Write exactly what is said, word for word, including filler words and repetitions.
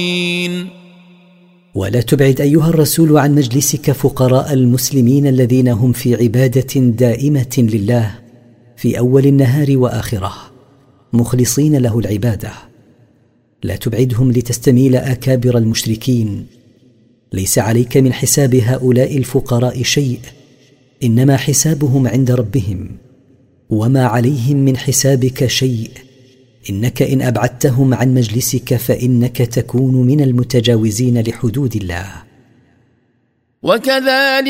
ولا تبعد أيها الرسول عن مجلسك فقراء المسلمين الذين هم في عبادة دائمة لله في أول النهار وآخره مخلصين له العبادة. لا تبعدهم لتستميل أكابر المشركين. ليس عليك من حساب هؤلاء الفقراء شيء، إنما حسابهم عند ربهم، وما عليهم من حسابك شيء، إنك إن أبعدتهم عن مجلسك فإنك تكون من المتجاوزين لحدود الله. وكذلك